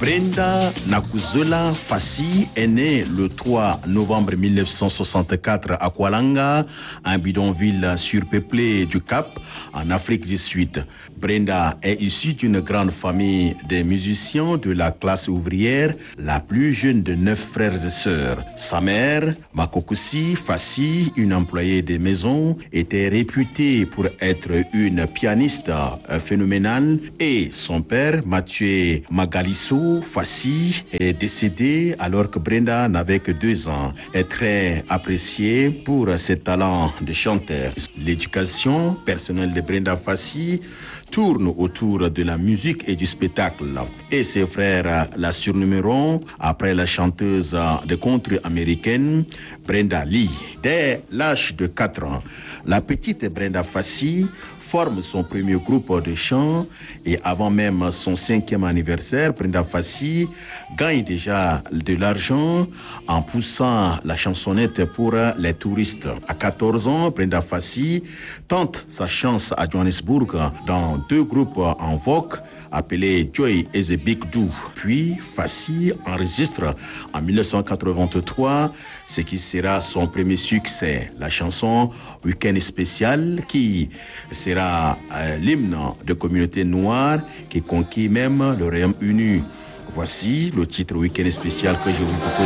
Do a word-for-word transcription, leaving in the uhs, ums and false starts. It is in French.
Brenda Nakuzula Fassi est née le trois novembre mille neuf cent soixante-quatre à Kualanga, un bidonville surpeuplé du Cap, en Afrique du Sud. Brenda est issue d'une grande famille de musiciens de la classe ouvrière, la plus jeune de neuf frères et sœurs. Sa mère, Makokusi Fassi, une employée de maison, était réputée pour être une pianiste phénoménale, et son père, Mathieu Magalisso Fassi, est décédé alors que Brenda n'avait que deux ans. Est très appréciée pour ses talents de chanteur. L'éducation personnelle de Brenda Fassi tourne autour de la musique et du spectacle. Et ses frères la surnommeront après la chanteuse de country américaine Brenda Lee. Dès l'âge de quatre ans, la petite Brenda Fassi forme son premier groupe de chant, et avant même son cinquième anniversaire, Brenda Fassi gagne déjà de l'argent en poussant la chansonnette pour les touristes. À quatorze ans, Brenda Fassi tente sa chance à Johannesburg dans deux groupes en vogue appelés Joy et The Big Do. Puis Fassi enregistre en mille neuf cent quatre-vingt-trois ce qui sera son premier succès, la chanson Week-end spécial, qui sera euh, l'hymne de communauté noire qui conquit même le Royaume-Uni. Voici le titre Week-end spécial que je vous propose.